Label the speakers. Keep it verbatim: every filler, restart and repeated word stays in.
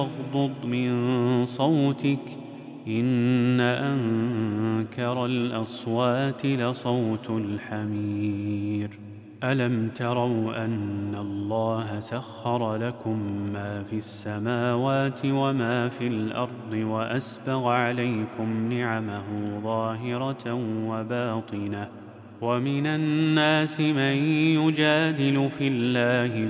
Speaker 1: واغضض من صوتك إن أنكر الأصوات لصوت الحمير. ألم تروا أن الله سخر لكم ما في السماوات وما في الأرض وأسبغ عليكم نعمه ظاهرة وباطنة ومن الناس من يجادل في الله